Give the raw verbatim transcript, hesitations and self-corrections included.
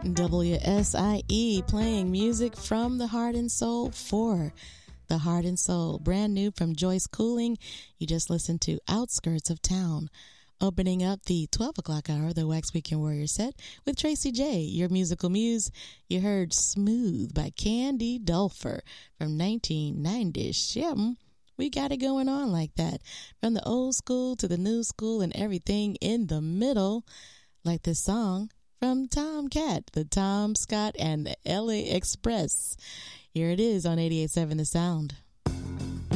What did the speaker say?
W S I E playing music from the heart and soul for the heart and soul. Brand new from Joyce Cooling. You just listened to Outskirts of Town. Opening up the twelve o'clock hour, the Wax Weekend Warrior set with Tracy J, your musical muse. You heard Smooth by Candy Dulfer from nineteen ninety-seven. We got it going on like that. From the old school to the new school and everything in the middle. Like this song from Tomcat, the Tom Scott and the L A Express. Here it is on eighty-eight point seven The Sound.